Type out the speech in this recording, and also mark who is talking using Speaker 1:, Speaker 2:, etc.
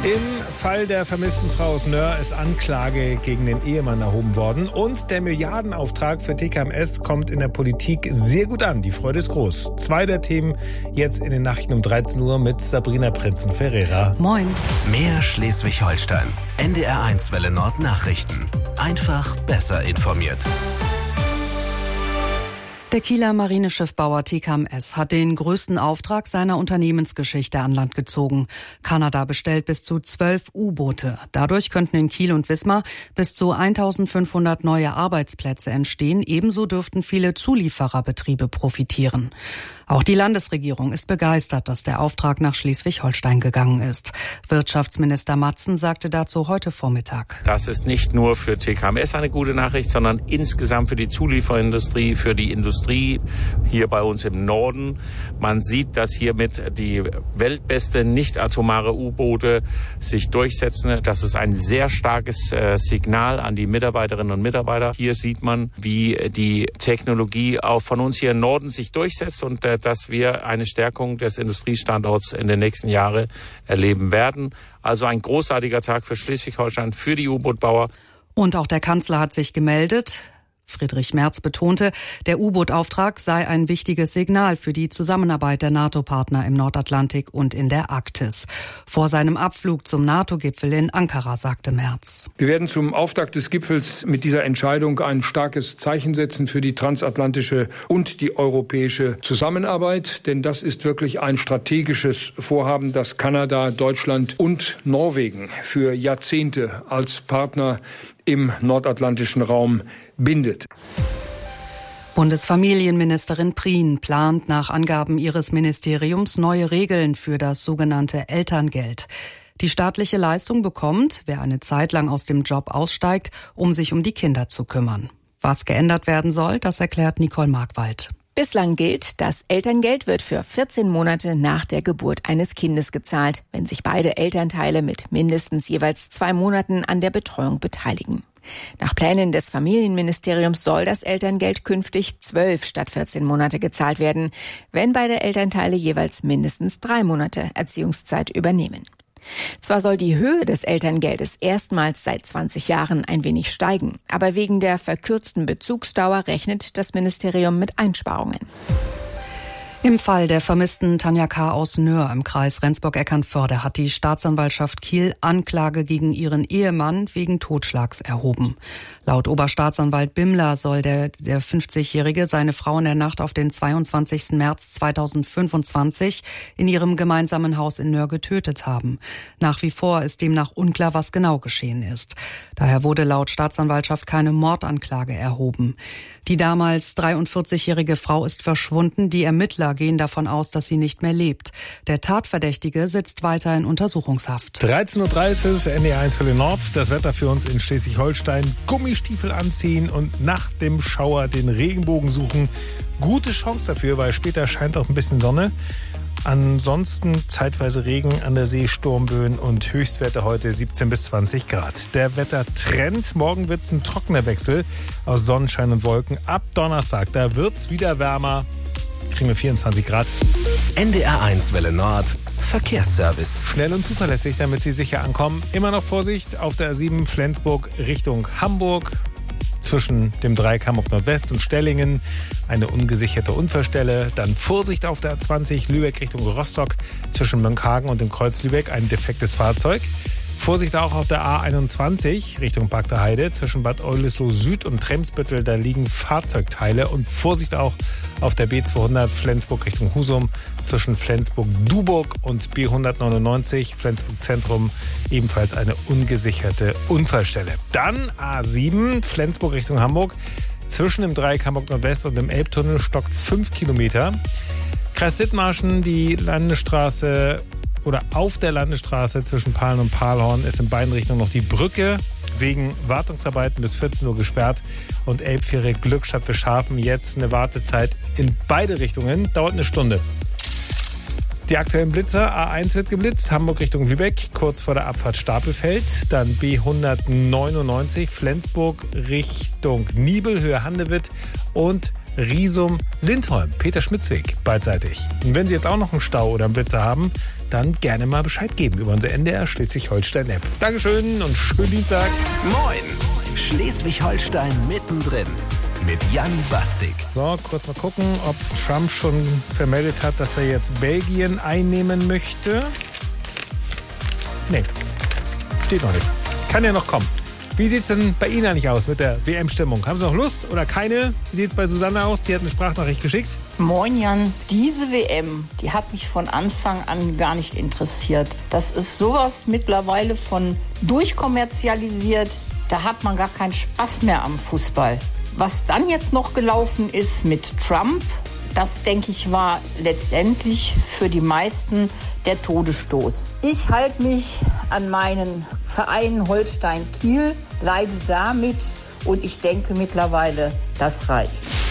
Speaker 1: Im Fall der vermissten Frau aus Nöhr ist Anklage gegen den Ehemann erhoben worden. Und der Milliardenauftrag für TKMS kommt in der Politik sehr gut an. Die Freude ist groß. 2 der Themen jetzt in den Nachrichten um 13 Uhr mit Sabrina Prinzen-Ferreira.
Speaker 2: Moin.
Speaker 3: Mehr Schleswig-Holstein. NDR1 Welle Nord Nachrichten. Einfach besser informiert.
Speaker 2: Der Kieler Marineschiffbauer TKMS hat den größten Auftrag seiner Unternehmensgeschichte an Land gezogen. Kanada bestellt bis zu 12 U-Boote. Dadurch könnten in Kiel und Wismar bis zu 1500 neue Arbeitsplätze entstehen. Ebenso dürften viele Zuliefererbetriebe profitieren. Auch die Landesregierung ist begeistert, dass der Auftrag nach Schleswig-Holstein gegangen ist. Wirtschaftsminister Matzen sagte dazu heute Vormittag:
Speaker 4: Das ist nicht nur für TKMS eine gute Nachricht, sondern insgesamt für die Zulieferindustrie, für die Industrie hier bei uns im Norden. Man sieht, dass hiermit die weltbeste nicht-atomare U-Boote sich durchsetzen. Das ist ein sehr starkes Signal an die Mitarbeiterinnen und Mitarbeiter. Hier sieht man, wie die Technologie auch von uns hier im Norden sich durchsetzt und dass wir eine Stärkung des Industriestandorts in den nächsten Jahren erleben werden. Also ein großartiger Tag für Schleswig-Holstein, für die U-Boot-Bauer.
Speaker 2: Und auch der Kanzler hat sich gemeldet. Friedrich Merz betonte, der U-Boot-Auftrag sei ein wichtiges Signal für die Zusammenarbeit der NATO-Partner im Nordatlantik und in der Arktis. Vor seinem Abflug zum NATO-Gipfel in Ankara sagte Merz:
Speaker 5: Wir werden zum Auftakt des Gipfels mit dieser Entscheidung ein starkes Zeichen setzen für die transatlantische und die europäische Zusammenarbeit. Denn das ist wirklich ein strategisches Vorhaben, das Kanada, Deutschland und Norwegen für Jahrzehnte als Partner im nordatlantischen Raum bindet.
Speaker 2: Bundesfamilienministerin Prien plant nach Angaben ihres Ministeriums neue Regeln für das sogenannte Elterngeld. Die staatliche Leistung bekommt, wer eine Zeit lang aus dem Job aussteigt, um sich um die Kinder zu kümmern. Was geändert werden soll, das erklärt Nicole Markwald.
Speaker 6: Bislang gilt, das Elterngeld wird für 14 Monate nach der Geburt eines Kindes gezahlt, wenn sich beide Elternteile mit mindestens jeweils 2 Monaten an der Betreuung beteiligen. Nach Plänen des Familienministeriums soll das Elterngeld künftig 12 statt 14 Monate gezahlt werden, wenn beide Elternteile jeweils mindestens 3 Monate Erziehungszeit übernehmen. Zwar soll die Höhe des Elterngeldes erstmals seit 20 Jahren ein wenig steigen, aber wegen der verkürzten Bezugsdauer rechnet das Ministerium mit Einsparungen.
Speaker 2: Im Fall der vermissten Tanja K. aus Nöhr im Kreis Rendsburg-Eckernförde hat die Staatsanwaltschaft Kiel Anklage gegen ihren Ehemann wegen Totschlags erhoben. Laut Oberstaatsanwalt Bimmler soll der 50-Jährige seine Frau in der Nacht auf den 22. März 2025 in ihrem gemeinsamen Haus in Nöhr getötet haben. Nach wie vor ist demnach unklar, was genau geschehen ist. Daher wurde laut Staatsanwaltschaft keine Mordanklage erhoben. Die damals 43-jährige Frau ist verschwunden. Die Ermittler gehen davon aus, dass sie nicht mehr lebt. Der Tatverdächtige sitzt weiter in Untersuchungshaft.
Speaker 1: 13.30 Uhr, NDR1 Welle Nord. Das Wetter für uns in Schleswig-Holstein. Gummistiefel anziehen und nach dem Schauer den Regenbogen suchen. Gute Chance dafür, weil später scheint auch ein bisschen Sonne. Ansonsten zeitweise Regen, an der See Sturmböen und Höchstwerte heute 17 bis 20 Grad. Der Wettertrend, morgen wird es ein trockener Wechsel aus Sonnenschein und Wolken. Ab Donnerstag, da wird es wieder wärmer, kriegen wir 24 Grad.
Speaker 3: NDR1 Welle Nord, Verkehrsservice.
Speaker 1: Schnell und zuverlässig, damit Sie sicher ankommen. Immer noch Vorsicht auf der A7 Flensburg Richtung Hamburg. Zwischen dem Dreieck Hamburg Nordwest und Stellingen eine ungesicherte Unfallstelle. Dann Vorsicht auf der A20 Lübeck Richtung Rostock zwischen Mönckehagen und dem Kreuz Lübeck ein defektes Fahrzeug. Vorsicht auch auf der A21 Richtung Park der Heide zwischen Bad Oldesloe Süd und Tremsbüttel. Da liegen Fahrzeugteile. Und Vorsicht auch auf der B200 Flensburg Richtung Husum zwischen Flensburg-Duburg und B199 Flensburg Zentrum. Ebenfalls eine ungesicherte Unfallstelle. Dann A7 Flensburg Richtung Hamburg. Zwischen dem Dreieck Hamburg Nordwest und dem Elbtunnel stockt es 5 Kilometer. Kreis Dithmarschen, die Landesstraße oder auf der Landesstraße zwischen Pahlen und Pahlhorn ist in beiden Richtungen noch die Brücke wegen Wartungsarbeiten bis 14 Uhr gesperrt. Und Elbfähre Glückstadt für Schafen jetzt eine Wartezeit in beide Richtungen, dauert eine Stunde. Die aktuellen Blitzer, A1 wird geblitzt, Hamburg Richtung Lübeck, kurz vor der Abfahrt Stapelfeld. Dann B199, Flensburg Richtung Nibel, Höhe Handewitt und Riesum Lindholm, Peter-Schmitz-Weg, beidseitig. Und wenn Sie jetzt auch noch einen Stau oder einen Blitzer haben, dann gerne mal Bescheid geben über unsere NDR Schleswig-Holstein-App. Dankeschön und schönen Dienstag.
Speaker 3: Moin! Schleswig-Holstein mittendrin mit Jan Bastik.
Speaker 1: So, kurz mal gucken, ob Trump schon vermeldet hat, dass er jetzt Belgien einnehmen möchte. Nee, steht noch nicht. Kann ja noch kommen. Wie sieht es denn bei Ihnen eigentlich aus mit der WM-Stimmung? Haben Sie noch Lust oder keine? Wie sieht es bei Susanne aus? Die hat eine Sprachnachricht geschickt.
Speaker 7: Moin Jan, diese WM, die hat mich von Anfang an gar nicht interessiert. Das ist sowas mittlerweile von durchkommerzialisiert. Da hat man gar keinen Spaß mehr am Fußball. Was dann jetzt noch gelaufen ist mit Trump, das, denke ich, war letztendlich für die meisten der Todesstoß. Ich halte mich an meinen Verein Holstein Kiel, leide damit und ich denke mittlerweile, das reicht.